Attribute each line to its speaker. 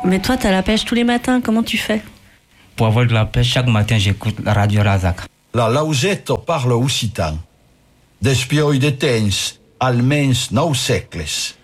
Speaker 1: Mais toi, t'as la pêche tous les matins, comment tu fais?
Speaker 2: Pour avoir de la pêche, chaque matin, j'écoute la radio Razak.
Speaker 3: La Lausetto parla occitan. Despioi de temps, almens 9 segles.